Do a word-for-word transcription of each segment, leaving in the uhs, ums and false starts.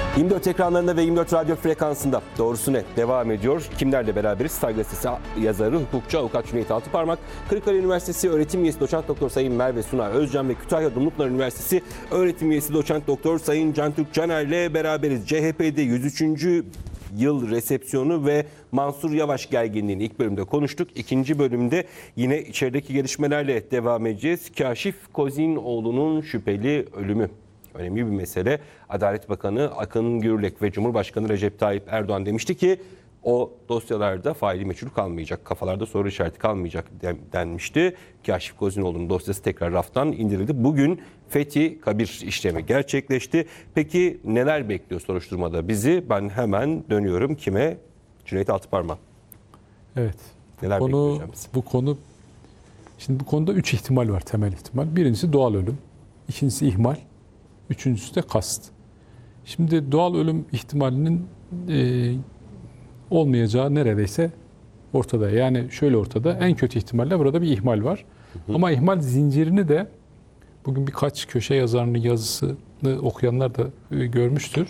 yirmi dört ekranlarında ve yirmi dört radyo frekansında Doğrusu Ne devam ediyor. Kimlerle beraberiz? Star Gazetesi yazarı, hukukçu, avukat Cüneyt Altıparmak, Kırıkkale Üniversitesi öğretim üyesi doçent doktor Sayın Merve Suna Özcan ve Kütahya Dumlupınar Üniversitesi öğretim üyesi doçent doktor Sayın Cantürk Caner'le beraberiz. C H P'de yüz üçüncü yıl resepsiyonu ve Mansur Yavaş gerginliğini ilk bölümde konuştuk. İkinci bölümde yine içerideki gelişmelerle devam edeceğiz. Kaşif Kozinoğlu'nun şüpheli ölümü. Önemli bir mesele. Adalet Bakanı Akın Gürlek ve Cumhurbaşkanı Recep Tayyip Erdoğan demişti ki o dosyalarda faili meçhul kalmayacak, kafalarda soru işareti kalmayacak denmişti. Kaşif Kozinoğlu'nun dosyası tekrar raftan indirildi. Bugün Fethi Kabir işlemi gerçekleşti. Peki neler bekliyor soruşturmada bizi? Ben hemen dönüyorum kime? Cüneyt Altıparmak. Evet. Neler konu, bekliyor hocam bizi? Bu konu, şimdi bu konuda üç ihtimal var, temel ihtimal. Birincisi doğal ölüm, ikincisi ihmal, üçüncüsü de kast. Şimdi doğal ölüm ihtimalinin e, olmayacağı neredeyse ortada. Yani şöyle ortada, en kötü ihtimalle burada bir ihmal var. Hı hı. Ama ihmal zincirini de bugün birkaç köşe yazarının yazısını okuyanlar da e, görmüştür.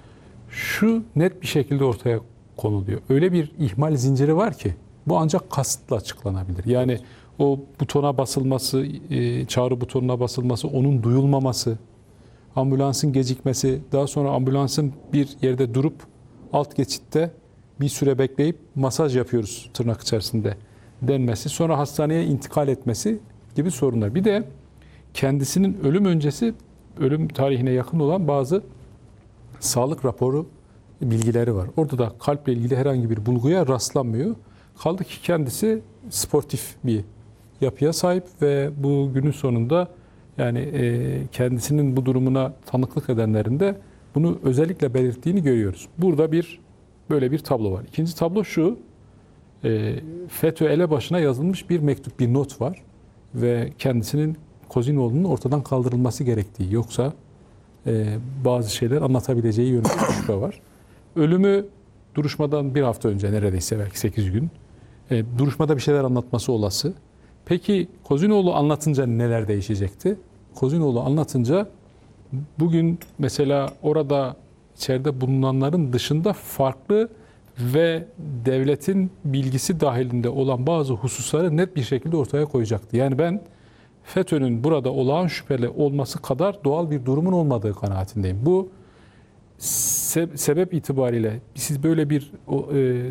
Şu net bir şekilde ortaya konuluyor. Öyle bir ihmal zinciri var ki bu ancak kasıtla açıklanabilir. Yani o butona basılması, e, çağrı butonuna basılması, onun duyulmaması, ambulansın gecikmesi, daha sonra ambulansın bir yerde durup alt geçitte bir süre bekleyip masaj yapıyoruz tırnak içerisinde denmesi, sonra hastaneye intikal etmesi gibi sorunlar. Bir de kendisinin ölüm öncesi, ölüm tarihine yakın olan bazı sağlık raporu bilgileri var. Orada da kalple ilgili herhangi bir bulguya rastlanmıyor. Kaldı ki kendisi sportif bir yapıya sahip ve bu günün sonunda yani e, kendisinin bu durumuna tanıklık edenlerin de bunu özellikle belirttiğini görüyoruz. Burada bir böyle bir tablo var. İkinci tablo şu, e, FETÖ elebaşına yazılmış bir mektup, bir not var ve kendisinin Kozinoğlu'nun ortadan kaldırılması gerektiği, yoksa e, bazı şeyler anlatabileceği yönünde şüphe var. Ölümü duruşmadan bir hafta önce, neredeyse belki sekiz gün, e, duruşmada bir şeyler anlatması olası. Peki Kozinoğlu anlatınca neler değişecekti? Kozinoğlu anlatınca bugün mesela orada içeride bulunanların dışında farklı ve devletin bilgisi dahilinde olan bazı hususları net bir şekilde ortaya koyacaktı. Yani ben FETÖ'nün burada olağan şüpheli olması kadar doğal bir durumun olmadığı kanaatindeyim. Bu se- sebep itibariyle siz böyle bir o, e,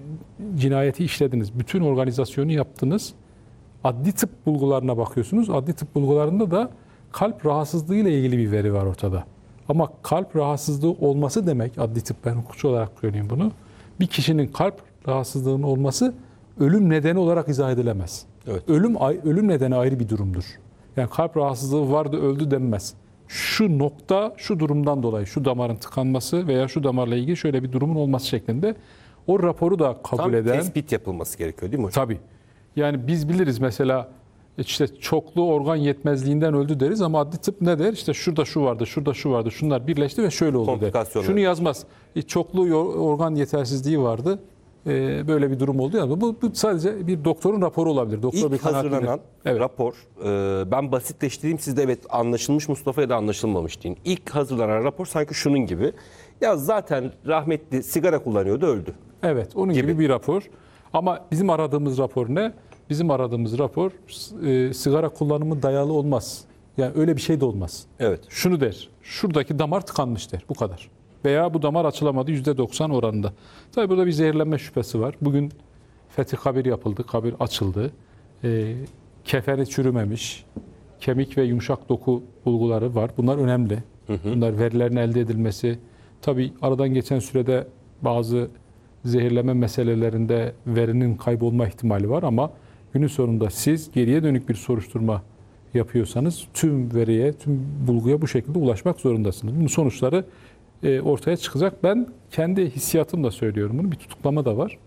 cinayeti işlediniz, bütün organizasyonu yaptınız. Adli tıp bulgularına bakıyorsunuz. Adli tıp bulgularında da kalp rahatsızlığı ile ilgili bir veri var ortada. Ama kalp rahatsızlığı olması demek, adli tıp, ben hukukçu olarak söyleyeyim bunu, bir kişinin kalp rahatsızlığının olması ölüm nedeni olarak izah edilemez. Evet. Ölüm ölüm nedeni ayrı bir durumdur. Yani kalp rahatsızlığı vardı, öldü denmez. Şu nokta, şu durumdan dolayı, şu damarın tıkanması veya şu damarla ilgili şöyle bir durumun olması şeklinde o raporu da kabul Tam eden... tespit yapılması gerekiyor değil mi hocam? Tabii. Yani biz biliriz mesela işte çoklu organ yetmezliğinden öldü deriz ama adli tıp ne der? İşte şurada şu vardı, şurada şu vardı, şunlar birleşti ve şöyle oldu der. Şunu yazmaz. E, çoklu organ yetersizliği vardı. E, böyle bir durum oldu. Yani bu, bu sadece bir doktorun raporu olabilir. Doktor İlk bir hazırlanan evet. rapor, e, ben basitleştireyim, siz de evet anlaşılmış Mustafa'ya da anlaşılmamış deyin. İlk hazırlanan rapor sanki şunun gibi. Ya zaten rahmetli sigara kullanıyordu, öldü. Evet, onun gibi, gibi bir rapor. Ama bizim aradığımız rapor ne? Bizim aradığımız rapor e, sigara kullanımı dayalı olmaz. Yani öyle bir şey de olmaz. Evet. Şunu der, şuradaki damar tıkanmış der, bu kadar. Veya bu damar açılamadı yüzde doksan oranında. Tabii burada bir zehirlenme şüphesi var. Bugün Fethi Kabir yapıldı, kabir açıldı. E, kefeni çürümemiş, kemik ve yumuşak doku bulguları var. Bunlar önemli. Hı hı. Bunlar verilerin elde edilmesi. Tabii aradan geçen sürede bazı zehirleme meselelerinde verinin kaybolma ihtimali var ama günün sonunda siz geriye dönük bir soruşturma yapıyorsanız tüm veriye, tüm bulguya bu şekilde ulaşmak zorundasınız. Bunun sonuçları e, ortaya çıkacak. Ben kendi hissiyatımla söylüyorum bunu. Bir tutuklama da var.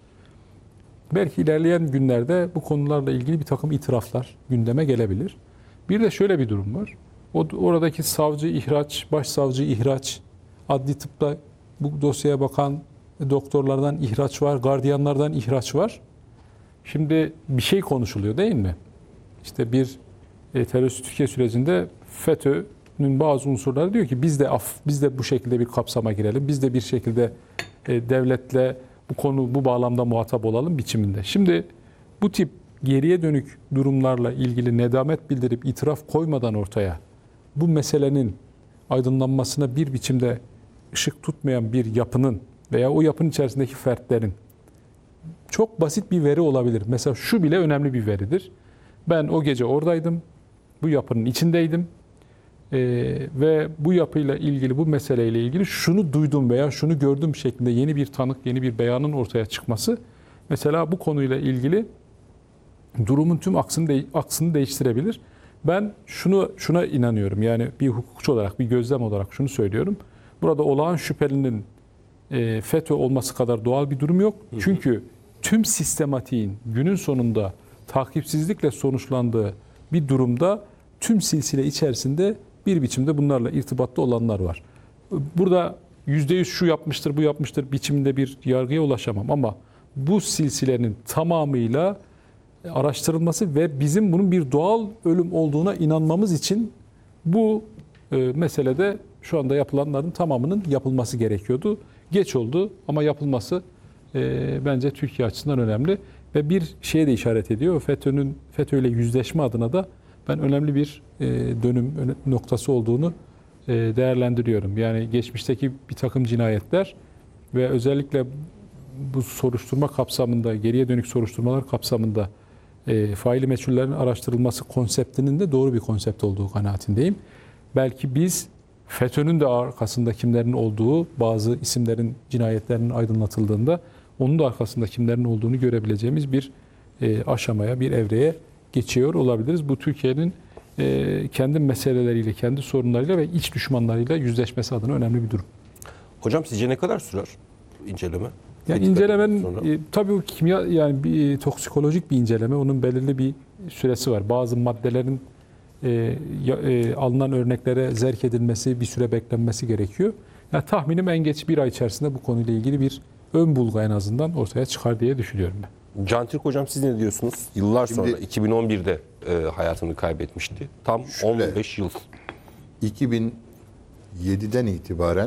Belki ilerleyen günlerde bu konularla ilgili bir takım itiraflar gündeme gelebilir. Bir de şöyle bir durum var. O, oradaki savcı ihraç, başsavcı ihraç, adli tıpta bu dosyaya bakan doktorlardan ihraç var, gardiyanlardan ihraç var. Şimdi bir şey konuşuluyor değil mi? İşte bir e, terörist Türkiye sürecinde FETÖ FETÖ'nün bazı unsurları diyor ki biz de af, biz de bu şekilde bir kapsama girelim. Biz de bir şekilde e, devletle bu konu bu bağlamda muhatap olalım biçiminde. Şimdi bu tip geriye dönük durumlarla ilgili nedamet bildirip itiraf koymadan ortaya bu meselenin aydınlanmasına bir biçimde ışık tutmayan bir yapının veya o yapının içerisindeki fertlerin çok basit bir veri olabilir. Mesela şu bile önemli bir veridir. Ben o gece oradaydım, bu yapının içindeydim ee, ve bu yapıyla ilgili, bu meseleyle ilgili şunu duydum veya şunu gördüm şeklinde yeni bir tanık, yeni bir beyanın ortaya çıkması mesela bu konuyla ilgili durumun tüm aksını, de, aksını değiştirebilir. Ben şunu şuna inanıyorum, yani bir hukukçu olarak, bir gözlem olarak şunu söylüyorum. Burada olağan şüphelinin e, FETÖ olması kadar doğal bir durum yok. Hı hı. Çünkü tüm sistematiğin günün sonunda takipsizlikle sonuçlandığı bir durumda tüm silsile içerisinde bir biçimde bunlarla irtibatlı olanlar var. Burada yüzde yüz şu yapmıştır, bu yapmıştır biçiminde bir yargıya ulaşamam ama bu silsilenin tamamıyla araştırılması ve bizim bunun bir doğal ölüm olduğuna inanmamız için bu e, meselede şu anda yapılanların tamamının yapılması gerekiyordu. Geç oldu ama yapılması e, bence Türkiye açısından önemli ve bir şeye de işaret ediyor. FETÖ'nün FETÖ ile yüzleşme adına da ben önemli bir e, dönüm noktası olduğunu e, değerlendiriyorum. Yani geçmişteki bir takım cinayetler ve özellikle bu soruşturma kapsamında, geriye dönük soruşturmalar kapsamında e, faili meçhullerin araştırılması konseptinin de doğru bir konsept olduğu kanaatindeyim. Belki biz FETÖ'nün de arkasında kimlerin olduğu, bazı isimlerin cinayetlerinin aydınlatıldığında onun da arkasında kimlerin olduğunu görebileceğimiz bir e, aşamaya, bir evreye geçiyor olabiliriz. Bu Türkiye'nin e, kendi meseleleriyle, kendi sorunlarıyla ve iç düşmanlarıyla yüzleşmesi adına önemli bir durum. Hocam sizce ne kadar sürer inceleme? Yani incelemenin e, tabii o kimya, yani bir e, toksikolojik bir inceleme, onun belirli bir süresi var. Bazı maddelerin e, ya, e, alınan örneklere zerk edilmesi, bir süre beklenmesi gerekiyor. Yani tahminim en geç bir ay içerisinde bu konuyla ilgili bir ön bulgu en azından ortaya çıkar diye düşünüyorum ben. Can Türk hocam siz ne diyorsunuz? Yıllar Şimdi, sonra iki bin on birde e, hayatını kaybetmişti. Tam şöyle, on beş yıl. iki bin yediden itibaren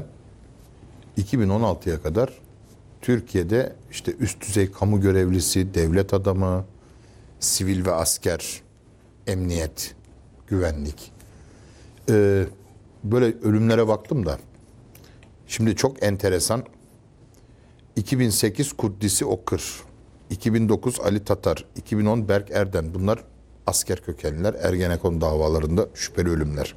iki bin on altıya kadar Türkiye'de işte üst düzey kamu görevlisi, devlet adamı, sivil ve asker, emniyet, güvenlik. Ee, böyle ölümlere baktım da. Şimdi çok enteresan. iki bin sekiz Kuddisi Okır, iki bin dokuz Ali Tatar, iki bin on Berk Erden. Bunlar asker kökenliler. Ergenekon davalarında şüpheli ölümler.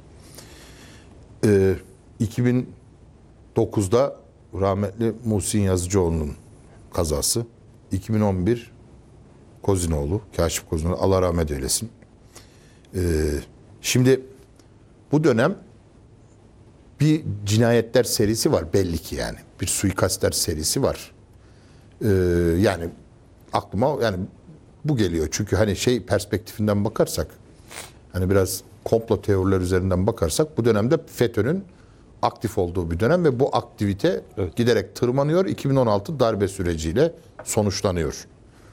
Ee, iki bin dokuzda rahmetli Muhsin Yazıcıoğlu'nun kazası. iki bin on bir Kozinoğlu, Kaşif Kozinoğlu, Allah rahmet eylesin. Ee, şimdi bu dönem bir cinayetler serisi var belli ki yani. Bir suikastler serisi var. Ee, yani aklıma yani bu geliyor. Çünkü hani şey perspektifinden bakarsak, hani biraz komplo teoriler üzerinden bakarsak bu dönemde FETÖ'nün aktif olduğu bir dönem ve bu aktivite evet. giderek tırmanıyor. iki bin on altı darbe süreciyle sonuçlanıyor.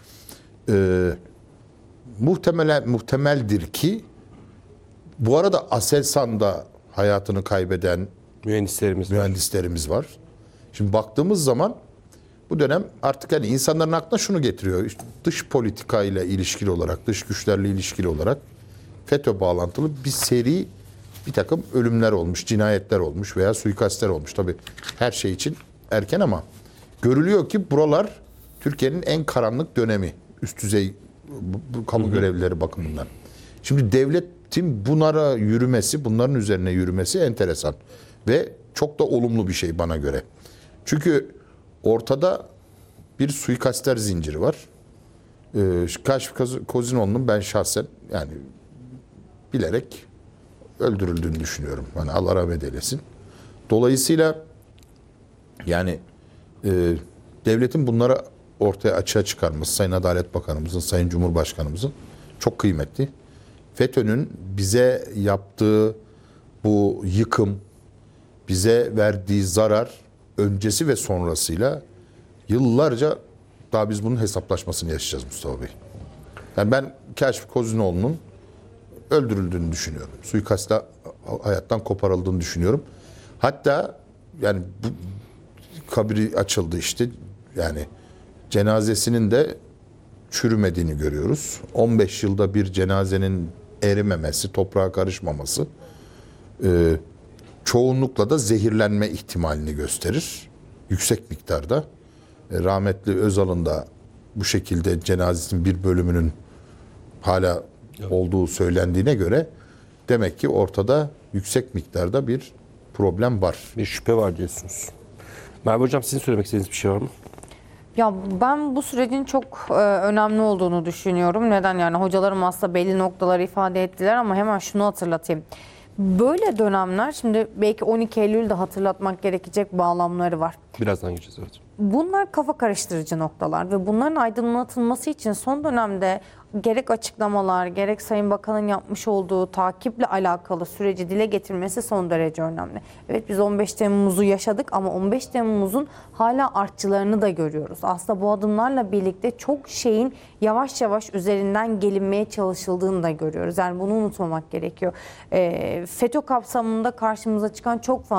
Ee, muhtemelen muhtemeldir ki bu arada Aselsan'da hayatını kaybeden mühendislerimiz, mühendislerimiz var. var. Şimdi baktığımız zaman bu dönem artık yani insanların aklına şunu getiriyor. İşte dış politika ile ilişkili olarak, dış güçlerle ilişkili olarak FETÖ bağlantılı bir seri bir takım ölümler olmuş, cinayetler olmuş veya suikastler olmuş. Tabii her şey için erken ama görülüyor ki buralar Türkiye'nin en karanlık dönemi. Üst düzey bu, bu kamu hı hı. görevlileri bakımından. Şimdi devletin bunlara yürümesi, bunların üzerine yürümesi enteresan. Ve çok da olumlu bir şey bana göre. Çünkü ortada bir suikastler zinciri var. Ee, Kaşif Kozinoğlu'nun ben şahsen yani bilerek öldürüldüğünü düşünüyorum. Yani Allah rahmet eylesin. Dolayısıyla yani e, devletin bunlara ortaya açığa çıkarması, Sayın Adalet Bakanımızın, Sayın Cumhurbaşkanımızın çok kıymetli. FETÖ'nün bize yaptığı bu yıkım, bize verdiği zarar öncesi ve sonrasıyla yıllarca daha biz bunun hesaplaşmasını yaşayacağız Mustafa Bey. Yani ben Kaşif Kozinoğlu'nun öldürüldüğünü düşünüyorum. Suikastla hayattan koparıldığını düşünüyorum. Hatta yani bu kabri açıldı işte, yani cenazesinin de çürümediğini görüyoruz. on beş yılda bir cenazenin erimemesi, toprağa karışmaması e, çoğunlukla da zehirlenme ihtimalini gösterir. Yüksek miktarda. E, rahmetli Özal'ın da bu şekilde cenazesinin bir bölümünün hala olduğu söylendiğine göre demek ki ortada yüksek miktarda bir problem var. Bir şüphe var diyorsunuz. Merve Hocam, sizin söylemek istediğiniz bir şey var mı? Ya ben bu sürecin çok e, önemli olduğunu düşünüyorum. Neden? Yani hocalarım aslında belli noktaları ifade ettiler ama hemen şunu hatırlatayım. Böyle dönemler, şimdi belki on iki Eylül'de hatırlatmak gerekecek bağlamları var. Birazdan gireceğiz, evet. Bunlar kafa karıştırıcı noktalar ve bunların aydınlatılması için son dönemde gerek açıklamalar, gerek Sayın Bakan'ın yapmış olduğu takiple alakalı süreci dile getirmesi son derece önemli. Evet, biz on beş Temmuz'u yaşadık ama on beş Temmuz'un hala artçılarını da görüyoruz. Aslında bu adımlarla birlikte çok şeyin yavaş yavaş üzerinden gelinmeye çalışıldığını da görüyoruz. Yani bunu unutmamak gerekiyor. E, FETÖ kapsamında karşımıza çıkan çok fazla